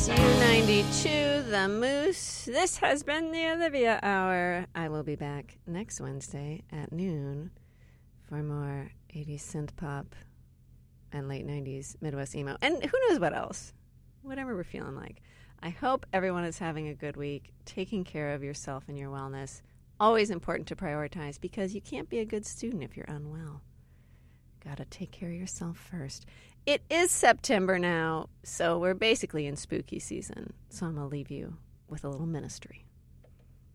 U92, The Moose. This has been the Olivia Hour. I will be back next Wednesday at noon for more 80s synth pop and late 90s Midwest emo. And who knows what else? Whatever we're feeling like. I hope everyone is having a good week, taking care of yourself and your wellness. Always important to prioritize because you can't be a good student if you're unwell. Gotta take care of yourself first. It is September now, so we're basically in spooky season. So I'm going to leave you with a little ministry.